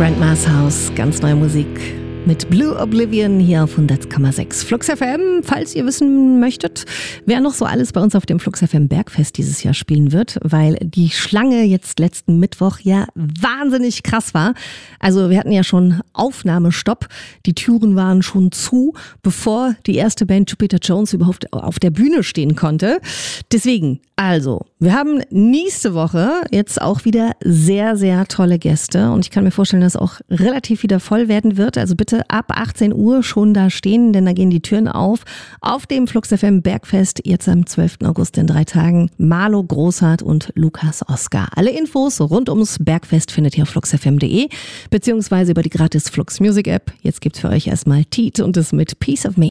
Grandma's House, ganz neue Musik mit Blue Oblivion hier auf 100,6 Flux FM. Falls ihr wissen möchtet, wer noch so alles bei uns auf dem Flux FM Bergfest dieses Jahr spielen wird, weil die Schlange jetzt letzten Mittwoch ja wahnsinnig krass war. Also wir hatten ja schon Aufnahmestopp, die Türen waren schon zu, bevor die erste Band Jupiter Jones überhaupt auf der Bühne stehen konnte. Deswegen, also, wir haben nächste Woche jetzt auch wieder sehr, sehr tolle Gäste und ich kann mir vorstellen, dass es auch relativ wieder voll werden wird. Also bitte ab 18 Uhr schon da stehen, denn da gehen die Türen auf dem Flux FM Bergfest, jetzt am 12. August in 3 Tagen. Marlo Großhardt und Lukas Oskar. Alle Infos rund ums Bergfest findet ihr auf fluxfm.de beziehungsweise über die gratis Flux Music App. Jetzt gibt's für euch erstmal Teat und es mit Piece of Me.